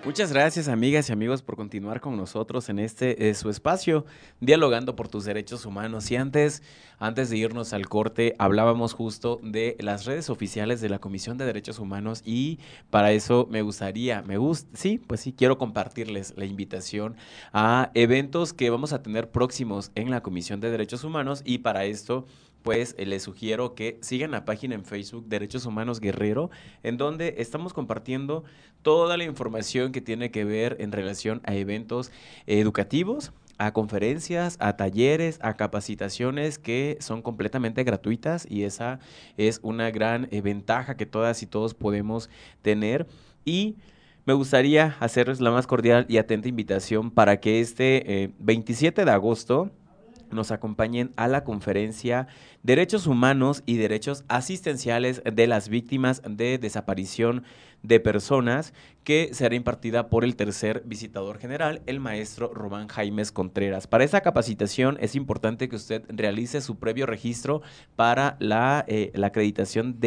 Muchas gracias, amigas y amigos, por continuar con nosotros en este su espacio, dialogando por tus derechos humanos. Y antes de irnos al corte, hablábamos justo de las redes oficiales de la Comisión de Derechos Humanos y para eso sí, quiero compartirles la invitación a eventos que vamos a tener próximos en la Comisión de Derechos Humanos y para esto pues les sugiero que sigan la página en Facebook Derechos Humanos Guerrero, en donde estamos compartiendo toda la información que tiene que ver en relación a eventos educativos, a conferencias, a talleres, a capacitaciones que son completamente gratuitas y esa es una gran ventaja que todas y todos podemos tener. Y me gustaría hacerles la más cordial y atenta invitación para que este 27 de agosto nos acompañen a la conferencia Derechos Humanos y Derechos Asistenciales de las Víctimas de Desaparición de Personas, que será impartida por el tercer visitador general, el maestro Román Jaimes Contreras. Para esta capacitación es importante que usted realice su previo registro para la acreditación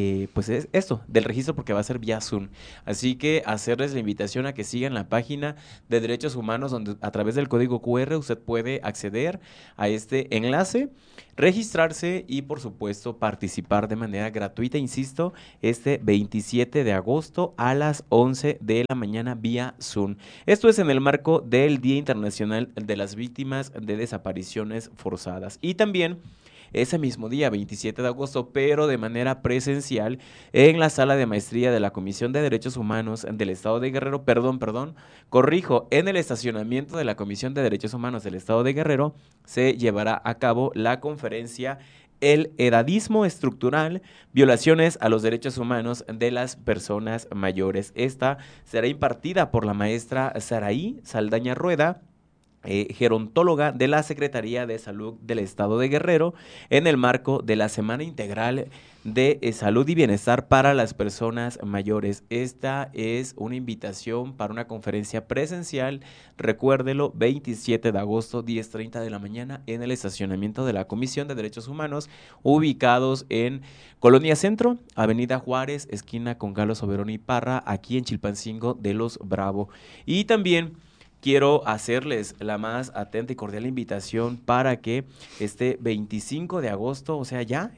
del registro, porque va a ser vía Zoom. Así que hacerles la invitación a que sigan la página de Derechos Humanos, donde a través del código QR usted puede acceder a este enlace, registrarse y por supuesto participar de manera gratuita, insisto, este 27 de agosto a las 11 de la mañana vía Zoom. Esto es en el marco del Día Internacional de las Víctimas de Desapariciones Forzadas. Y también ese mismo día, 27 de agosto, pero de manera presencial en la sala de maestría de la Comisión de Derechos Humanos del Estado de Guerrero, corrijo, en el estacionamiento de la Comisión de Derechos Humanos del Estado de Guerrero se llevará a cabo la conferencia El edadismo estructural, violaciones a los derechos humanos de las personas mayores. Esta será impartida por la maestra Saraí Saldaña Rueda, gerontóloga de la Secretaría de Salud del Estado de Guerrero, en el marco de la Semana Integral de Salud y Bienestar para las Personas Mayores. Esta es una invitación para una conferencia presencial, recuérdelo, 27 de agosto, 10:30 de la mañana, en el estacionamiento de la Comisión de Derechos Humanos, ubicados en Colonia Centro, Avenida Juárez, esquina con Galo Soberón y Parra, aquí en Chilpancingo de los Bravo. Y también quiero hacerles la más atenta y cordial invitación para que este 25 de agosto, o sea, ya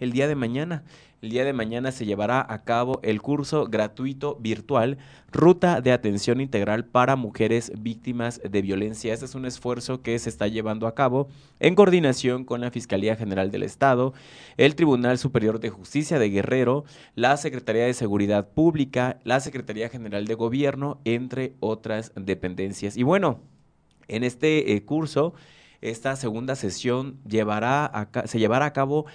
el día de mañana se llevará a cabo el curso gratuito virtual Ruta de Atención Integral para Mujeres Víctimas de Violencia. Este es un esfuerzo que se está llevando a cabo en coordinación con la Fiscalía General del Estado, el Tribunal Superior de Justicia de Guerrero, la Secretaría de Seguridad Pública, la Secretaría General de Gobierno, entre otras dependencias. Y bueno, en este curso, esta segunda sesión se llevará a cabo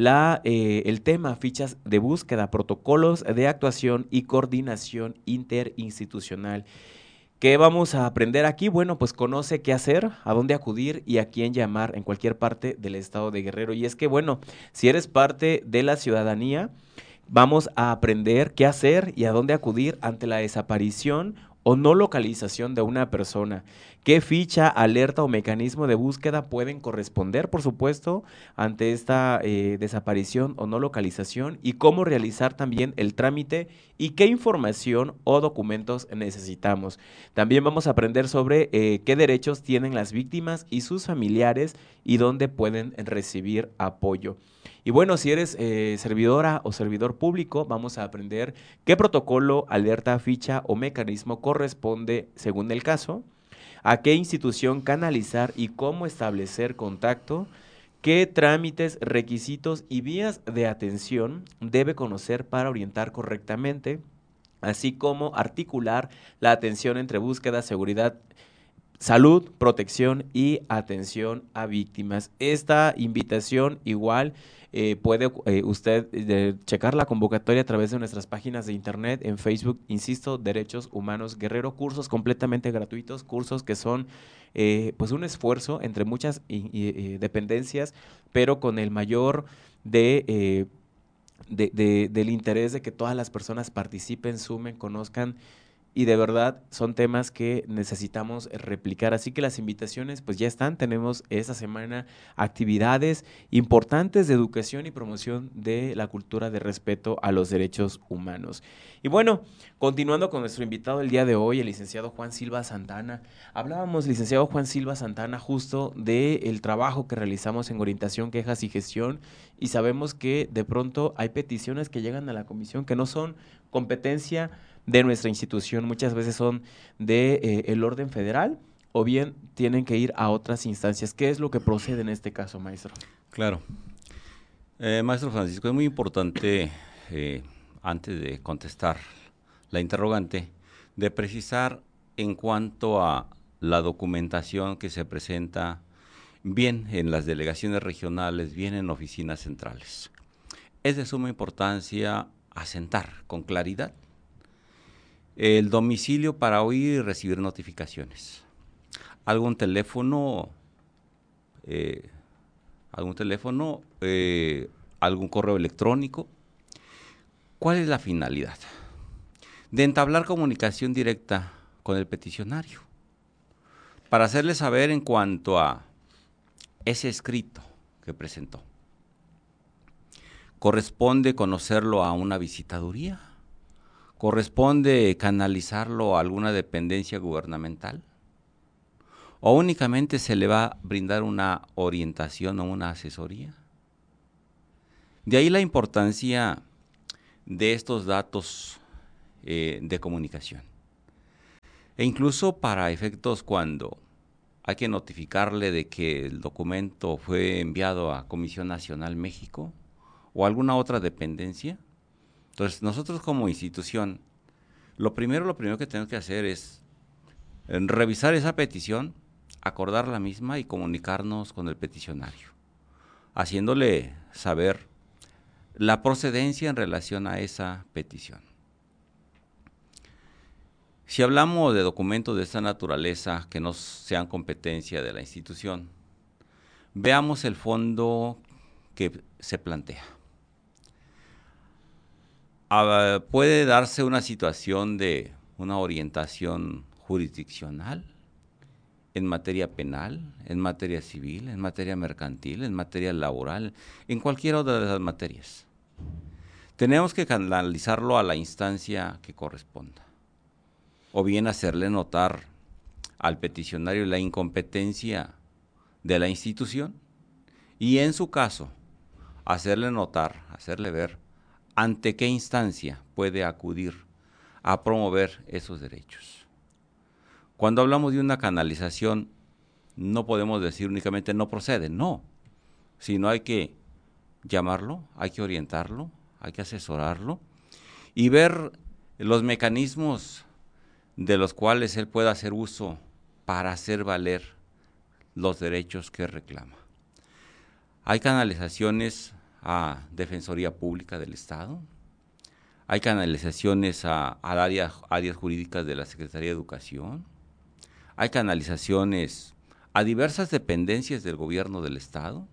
el tema fichas de búsqueda, protocolos de actuación y coordinación interinstitucional. ¿Qué vamos a aprender aquí? Bueno, pues conoce qué hacer, a dónde acudir y a quién llamar en cualquier parte del estado de Guerrero. Y es que, bueno, si eres parte de la ciudadanía, vamos a aprender qué hacer y a dónde acudir ante la desaparición o no localización de una persona. ¿Qué ficha, alerta o mecanismo de búsqueda pueden corresponder, por supuesto, ante esta desaparición o no localización? Y cómo realizar también el trámite y qué información o documentos necesitamos. También vamos a aprender sobre qué derechos tienen las víctimas y sus familiares y dónde pueden recibir apoyo. Y bueno, si eres servidora o servidor público, vamos a aprender qué protocolo, alerta, ficha o mecanismo corresponde según el caso, a qué institución canalizar y cómo establecer contacto, qué trámites, requisitos y vías de atención debe conocer para orientar correctamente, así como articular la atención entre búsqueda, seguridad, salud, protección y atención a víctimas. Esta invitación igual puede usted checar la convocatoria a través de nuestras páginas de internet, en Facebook, insisto, Derechos Humanos Guerrero, cursos completamente gratuitos, cursos que son pues un esfuerzo entre muchas dependencias, pero con el mayor del interés de que todas las personas participen, sumen, conozcan y de verdad son temas que necesitamos replicar. Así que las invitaciones pues ya están. Tenemos esta semana actividades importantes de educación y promoción de la cultura de respeto a los derechos humanos. Y bueno, continuando con nuestro invitado el día de hoy, el licenciado Juan Silva Santana. Hablábamos, licenciado Juan Silva Santana, justo del trabajo que realizamos en orientación, quejas y gestión, y sabemos que de pronto hay peticiones que llegan a la comisión que no son competencia de nuestra institución, muchas veces son de el orden federal o bien tienen que ir a otras instancias. ¿Qué es lo que procede en este caso, maestro? Claro. Maestro Francisco, es muy importante, antes de contestar la interrogante, de precisar en cuanto a la documentación que se presenta bien en las delegaciones regionales, bien en oficinas centrales. Es de suma importancia asentar con claridad el domicilio para oír y recibir notificaciones. Algún teléfono, algún correo electrónico. ¿Cuál es la finalidad? De entablar comunicación directa con el peticionario, para hacerle saber en cuanto a ese escrito que presentó. ¿Corresponde conocerlo a una visitaduría? ¿Corresponde canalizarlo a alguna dependencia gubernamental? ¿O únicamente se le va a brindar una orientación o una asesoría? De ahí la importancia de estos datos de comunicación. E incluso para efectos cuando hay que notificarle de que el documento fue enviado a Comisión Nacional México o alguna otra dependencia. Entonces, nosotros como institución, lo primero que tenemos que hacer es revisar esa petición, acordar la misma y comunicarnos con el peticionario, haciéndole saber la procedencia en relación a esa petición. Si hablamos de documentos de esta naturaleza que no sean competencia de la institución, veamos el fondo que se plantea. Puede darse una situación de una orientación jurisdiccional en materia penal, en materia civil, en materia mercantil, en materia laboral, en cualquiera de las materias. Tenemos que canalizarlo a la instancia que corresponda, o bien hacerle notar al peticionario la incompetencia de la institución y en su caso hacerle notar, hacerle ver ante qué instancia puede acudir a promover esos derechos. Cuando hablamos de una canalización, no podemos decir únicamente no procede, no, sino hay que llamarlo, hay que orientarlo, hay que asesorarlo y ver los mecanismos de los cuales él pueda hacer uso para hacer valer los derechos que reclama. Hay canalizaciones a Defensoría Pública del Estado, hay canalizaciones a áreas jurídicas de la Secretaría de Educación, hay canalizaciones a diversas dependencias del gobierno del Estado,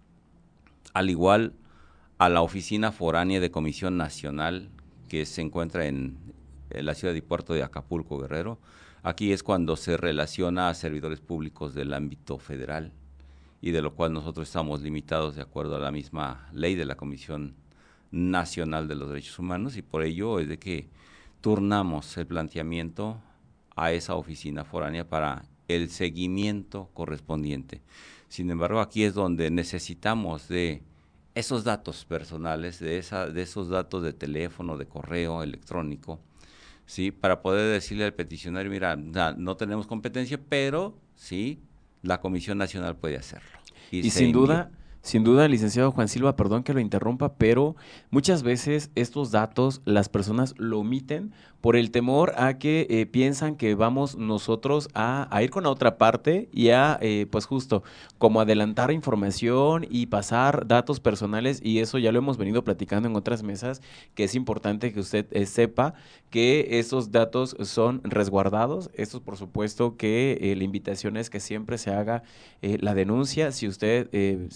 al igual a la Oficina Foránea de Comisión Nacional que se encuentra en la ciudad y puerto de Acapulco, Guerrero. Aquí es cuando se relaciona a servidores públicos del ámbito federal y de lo cual nosotros estamos limitados de acuerdo a la misma ley de la Comisión Nacional de los Derechos Humanos, y por ello es de que turnamos el planteamiento a esa oficina foránea para el seguimiento correspondiente. Sin embargo, aquí es donde necesitamos de esos datos personales, de esos datos de teléfono, de correo electrónico, ¿sí? Para poder decirle al peticionario, mira, no tenemos competencia, pero sí, la Comisión Nacional puede hacerlo. Y sin duda, licenciado Juan Silva, perdón que lo interrumpa, pero muchas veces estos datos las personas lo omiten por el temor a que piensan que vamos nosotros a ir con la otra parte y a, pues justo, como adelantar información y pasar datos personales, y eso ya lo hemos venido platicando en otras mesas, que es importante que usted sepa que esos datos son resguardados. Esto, por supuesto, que la invitación es que siempre se haga la denuncia. Si usted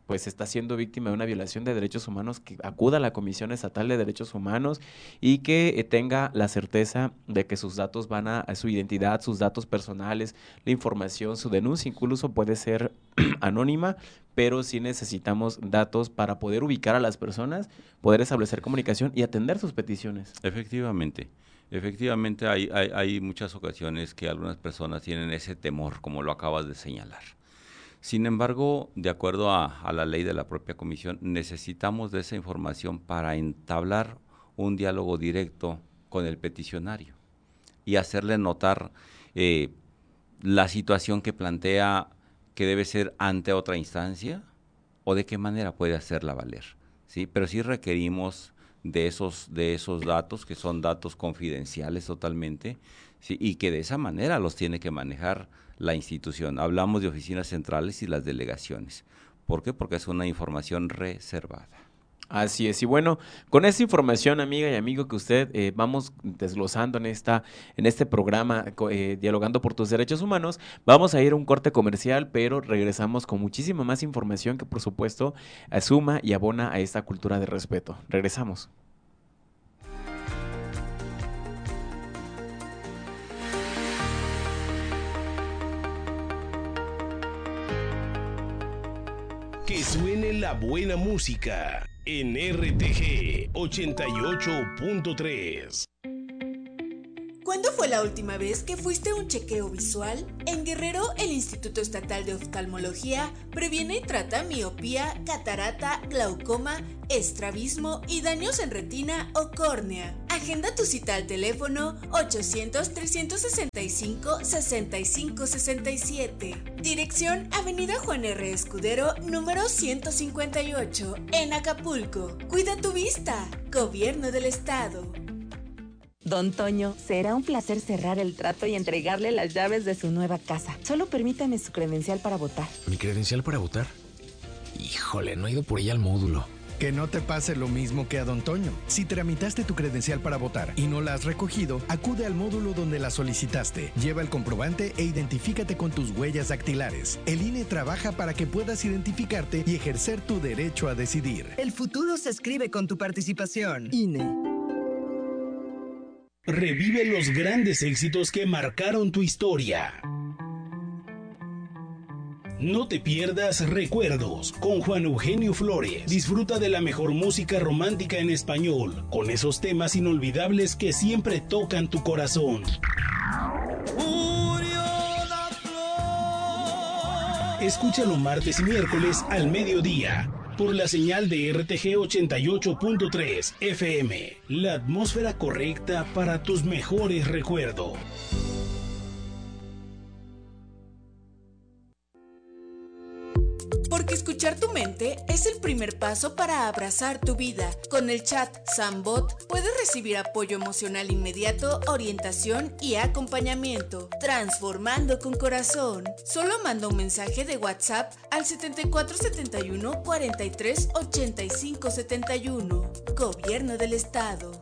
pues está siendo víctima de una violación de derechos humanos, que acuda a la Comisión Estatal de Derechos Humanos y que tenga la certeza de que sus datos van a su identidad, sus datos personales, la información, su denuncia incluso puede ser anónima, pero sí necesitamos datos para poder ubicar a las personas, poder establecer comunicación y atender sus peticiones. Efectivamente. Efectivamente, hay muchas ocasiones que algunas personas tienen ese temor, como lo acabas de señalar. Sin embargo, de acuerdo a la ley de la propia comisión, necesitamos de esa información para entablar un diálogo directo con el peticionario y hacerle notar la situación que plantea, que debe ser ante otra instancia o de qué manera puede hacerla valer, ¿sí? Pero sí requerimos de esos datos, que son datos confidenciales totalmente, ¿sí? Y que de esa manera los tiene que manejar la institución. Hablamos de oficinas centrales y las delegaciones. ¿Por qué? Porque es una información reservada. Así es, y bueno, con esta información, amiga y amigo, que usted vamos desglosando en este programa, Dialogando por tus Derechos Humanos, vamos a ir a un corte comercial, pero regresamos con muchísima más información que, por supuesto, suma y abona a esta cultura de respeto. Regresamos. Que suene la buena música en RTG 88.3. ¿Cuándo fue la última vez que fuiste a un chequeo visual? En Guerrero, el Instituto Estatal de Oftalmología previene y trata miopía, catarata, glaucoma, estrabismo y daños en retina o córnea. Agenda tu cita al teléfono 800-365-6567. Dirección Avenida Juan R. Escudero, número 158, en Acapulco. Cuida tu vista. Gobierno del Estado. Don Toño, será un placer cerrar el trato y entregarle las llaves de su nueva casa. Solo permítame su credencial para votar. ¿Mi credencial para votar? Híjole, no he ido por ella al módulo. Que no te pase lo mismo que a Don Toño. Si tramitaste tu credencial para votar y no la has recogido, acude al módulo donde la solicitaste. Lleva el comprobante e identifícate con tus huellas dactilares. El INE trabaja para que puedas identificarte y ejercer tu derecho a decidir. El futuro se escribe con tu participación. INE. Revive los grandes éxitos que marcaron tu historia. No te pierdas Recuerdos con Juan Eugenio Flores. Disfruta de la mejor música romántica en español, con esos temas inolvidables que siempre tocan tu corazón. Escúchalo martes y miércoles al mediodía por la señal de RTG 88.3 FM. La atmósfera correcta para tus mejores recuerdos. Porque escuchar tu mente es el primer paso para abrazar tu vida. Con el chat Sambot puedes recibir apoyo emocional inmediato, orientación y acompañamiento. Transformando con corazón. Solo manda un mensaje de WhatsApp al 7471 43 85 71. Gobierno del Estado.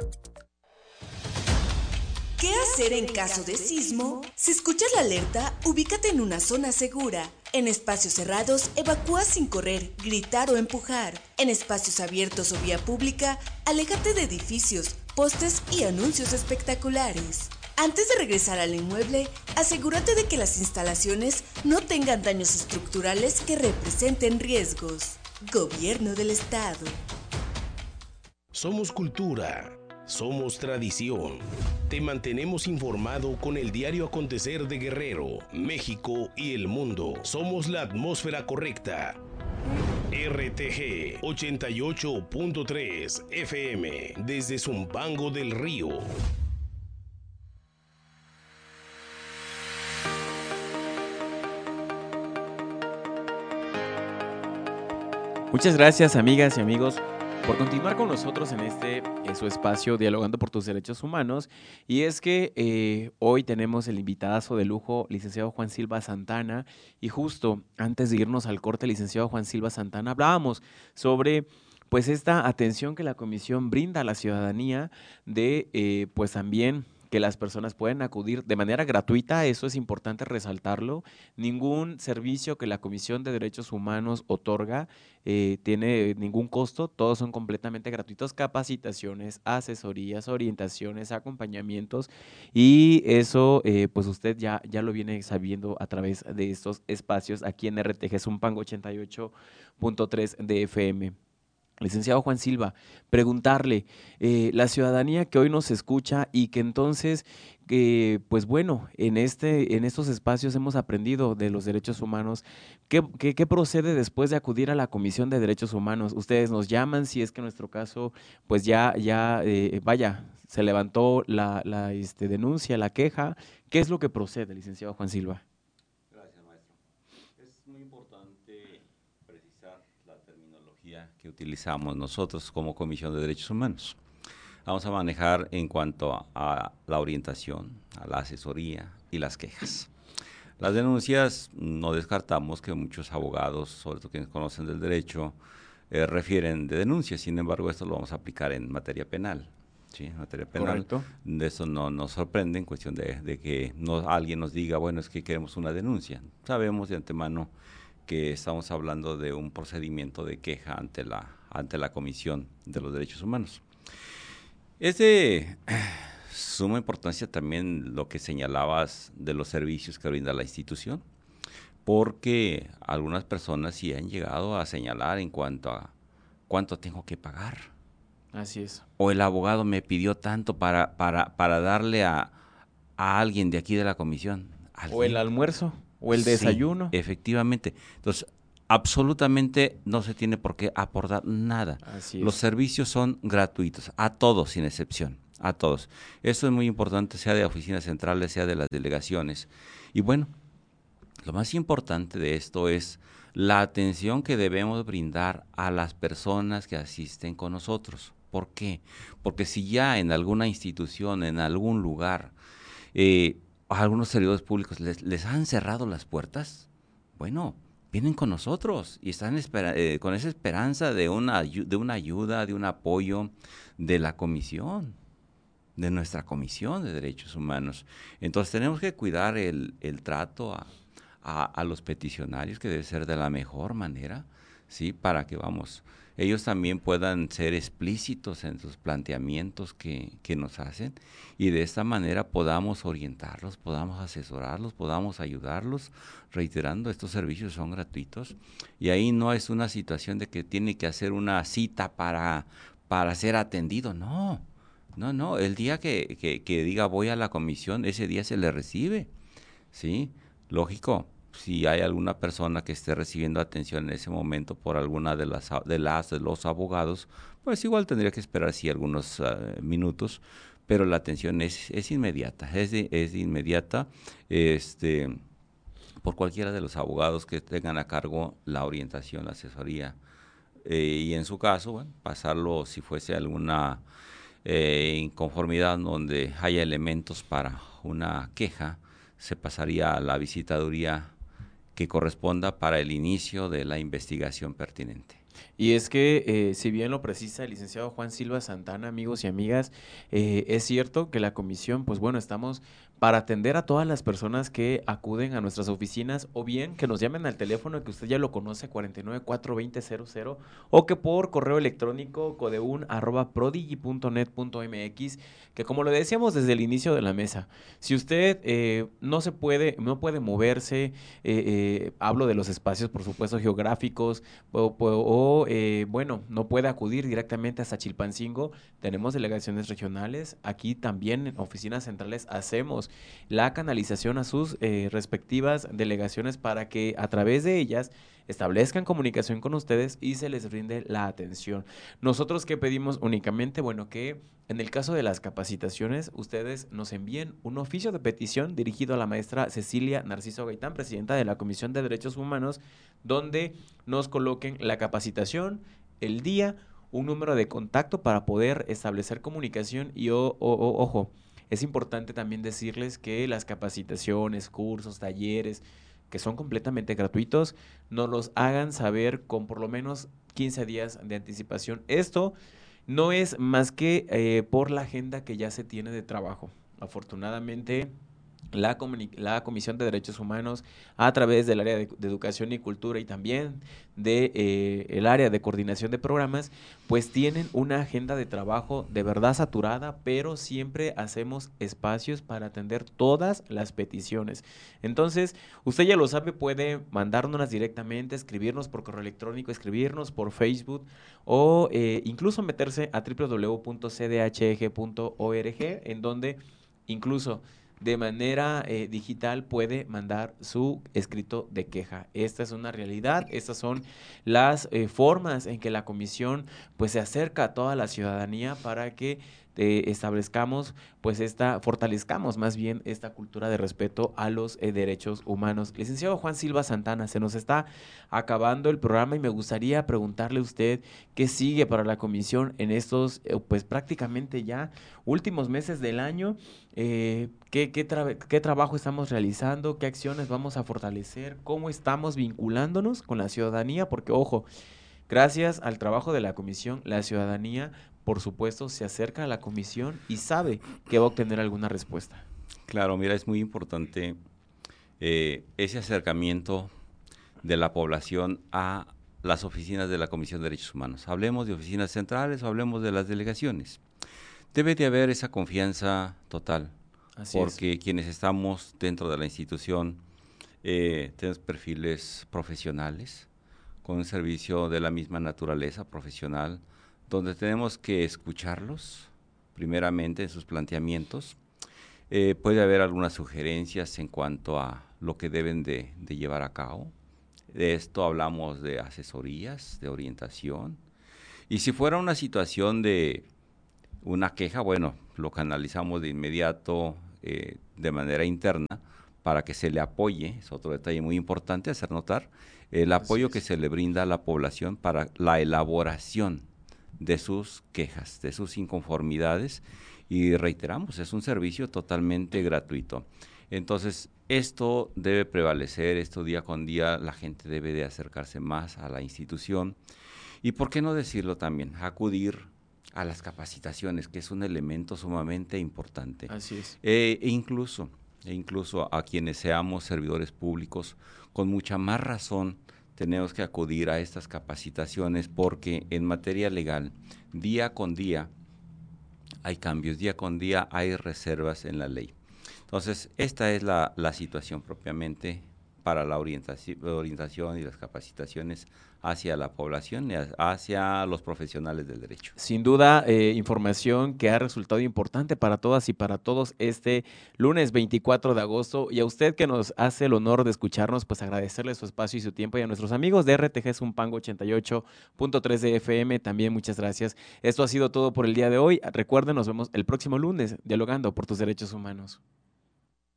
¿Qué hacer en caso de sismo? Si escuchas la alerta, ubícate en una zona segura. En espacios cerrados, evacúa sin correr, gritar o empujar. En espacios abiertos o vía pública, aléjate de edificios, postes y anuncios espectaculares. Antes de regresar al inmueble, asegúrate de que las instalaciones no tengan daños estructurales que representen riesgos. Gobierno del Estado. Somos cultura. Somos tradición. Te mantenemos informado con el diario acontecer de Guerrero, México y el mundo. Somos la atmósfera correcta. RTG 88.3 FM desde Zumpango del Río. Muchas gracias, amigas y amigos, por continuar con nosotros en su espacio Dialogando por tus Derechos Humanos. Y es que hoy tenemos el invitadazo de lujo, licenciado Juan Silva Santana, y justo antes de irnos al corte, licenciado Juan Silva Santana, hablábamos sobre pues esta atención que la comisión brinda a la ciudadanía de pues también que las personas pueden acudir de manera gratuita, eso es importante resaltarlo. Ningún servicio que la Comisión de Derechos Humanos otorga tiene ningún costo, todos son completamente gratuitos, capacitaciones, asesorías, orientaciones, acompañamientos, y eso pues usted ya lo viene sabiendo a través de estos espacios aquí en RTG Zumpango 88.3 de FM. Licenciado Juan Silva, preguntarle, la ciudadanía que hoy nos escucha y que entonces, pues bueno, en estos espacios hemos aprendido de los derechos humanos, ¿qué procede después de acudir a la Comisión de Derechos Humanos? Ustedes nos llaman, si es que en nuestro caso, pues vaya, se levantó la denuncia, la queja. ¿Qué es lo que procede, licenciado Juan Silva? Que utilizamos nosotros como Comisión de Derechos Humanos. Vamos a manejar en cuanto a la orientación, a la asesoría y las quejas. Las denuncias, no descartamos que muchos abogados, sobre todo quienes conocen del derecho, refieren de denuncias. Sin embargo, esto lo vamos a aplicar en materia penal. ¿Sí? En materia penal. Correcto. De eso no nos sorprende en cuestión de que alguien nos diga, bueno, es que queremos una denuncia. Sabemos de antemano que estamos hablando de un procedimiento de queja ante la Comisión de los Derechos Humanos. Es de suma importancia también lo que señalabas de los servicios que brinda la institución, porque algunas personas sí han llegado a señalar en cuanto a cuánto tengo que pagar. Así es. O el abogado me pidió tanto para darle a alguien de aquí de la comisión. O el almuerzo. O el desayuno. Sí, efectivamente. Entonces, absolutamente no se tiene por qué aportar nada. Así es. Los servicios son gratuitos, a todos sin excepción, a todos. Eso es muy importante, sea de oficinas centrales, sea de las delegaciones. Y bueno, lo más importante de esto es la atención que debemos brindar a las personas que asisten con nosotros. ¿Por qué? Porque si ya en alguna institución, en algún lugar, a algunos servidores públicos les han cerrado las puertas, bueno, vienen con nosotros y están con esa esperanza de una ayuda, de un apoyo de la comisión, de nuestra Comisión de Derechos Humanos. Entonces tenemos que cuidar el trato a los peticionarios, que debe ser de la mejor manera, ¿sí? Para que ellos también puedan ser explícitos en sus planteamientos que nos hacen, y de esta manera podamos orientarlos, podamos asesorarlos, podamos ayudarlos. Reiterando, estos servicios son gratuitos y ahí no es una situación de que tiene que hacer una cita para ser atendido. No, el día que diga voy a la comisión, ese día se le recibe, ¿sí? Lógico. Si hay alguna persona que esté recibiendo atención en ese momento por alguna de los abogados, pues igual tendría que esperar algunos minutos, pero la atención es inmediata, es inmediata, por cualquiera de los abogados que tengan a cargo la orientación, la asesoría, y en su caso, bueno, pasarlo si fuese alguna inconformidad donde haya elementos para una queja, se pasaría a la visitaduría que corresponda para el inicio de la investigación pertinente. Y es que, si bien lo precisa el licenciado Juan Silva Santana, amigos y amigas, es cierto que la comisión, pues bueno, estamos para atender a todas las personas que acuden a nuestras oficinas, o bien que nos llamen al teléfono que usted ya lo conoce, 49-420-00, o que por correo electrónico codeun@prodigy.net.mx, que como lo decíamos desde el inicio de la mesa, si usted no puede moverse, hablo de los espacios, por supuesto, geográficos, bueno, no puede acudir directamente hasta Chilpancingo, tenemos delegaciones regionales, aquí también en oficinas centrales hacemos la canalización a sus respectivas delegaciones para que a través de ellas establezcan comunicación con ustedes y se les brinde la atención. Nosotros, ¿qué pedimos únicamente? Bueno, que en el caso de las capacitaciones, ustedes nos envíen un oficio de petición dirigido a la maestra Cecilia Narciso Gaitán, presidenta de la Comisión de Derechos Humanos, donde nos coloquen la capacitación, el día, un número de contacto para poder establecer comunicación y, ojo, es importante también decirles que las capacitaciones, cursos, talleres, que son completamente gratuitos, nos los hagan saber con por lo menos 15 días de anticipación. Esto no es más que por la agenda que ya se tiene de trabajo. afortunadamente, la Comisión de Derechos Humanos, a través del área de Educación y Cultura y también de el área de coordinación de programas, pues tienen una agenda de trabajo de verdad saturada, pero siempre hacemos espacios para atender todas las peticiones. Entonces, usted ya lo sabe, puede mandárnoslas directamente, escribirnos por correo electrónico, escribirnos por Facebook o incluso meterse a www.cdhg.org, en donde incluso de manera digital puede mandar su escrito de queja. Esta es una realidad, estas son las formas en que la comisión pues se acerca a toda la ciudadanía para que establezcamos pues fortalezcamos más bien esta cultura de respeto a los derechos humanos. Licenciado Juan Silva Santana, se nos está acabando el programa y me gustaría preguntarle a usted qué sigue para la comisión en estos pues prácticamente ya últimos meses del año. ¿Qué trabajo estamos realizando? ¿Qué acciones vamos a fortalecer? ¿Cómo estamos vinculándonos con la ciudadanía? Porque, ojo, gracias al trabajo de la comisión, la ciudadanía, por supuesto, se acerca a la comisión y sabe que va a obtener alguna respuesta. Claro, mira, es muy importante ese acercamiento de la población a las oficinas de la Comisión de Derechos Humanos. Hablemos de oficinas centrales o hablemos de las delegaciones. Debe de haber esa confianza total, porque quienes estamos dentro de la institución tenemos perfiles profesionales, con un servicio de la misma naturaleza profesional, donde tenemos que escucharlos, primeramente en sus planteamientos. Puede haber algunas sugerencias en cuanto a lo que deben de llevar a cabo. De esto hablamos de asesorías, de orientación. Y si fuera una situación de una queja, bueno, lo canalizamos de inmediato de manera interna para que se le apoye, es otro detalle muy importante hacer notar, el apoyo que se le brinda a la población para la elaboración de sus quejas, de sus inconformidades, y reiteramos, es un servicio totalmente gratuito. Entonces, esto debe prevalecer, esto día con día, la gente debe de acercarse más a la institución, y por qué no decirlo también, acudir a las capacitaciones, que es un elemento sumamente importante. Así es. Incluso a quienes seamos servidores públicos, con mucha más razón tenemos que acudir a estas capacitaciones, porque en materia legal, día con día hay cambios, día con día hay reservas en la ley. Entonces, esta es la situación propiamente para la orientación y las capacitaciones hacia la población y hacia los profesionales del derecho. Sin duda, información que ha resultado importante para todas y para todos este lunes 24 de agosto. Y a usted que nos hace el honor de escucharnos, pues agradecerle su espacio y su tiempo. Y a nuestros amigos de RTG Zumpango 88.3 de FM, también muchas gracias. Esto ha sido todo por el día de hoy. Recuerden, nos vemos el próximo lunes, dialogando por tus derechos humanos.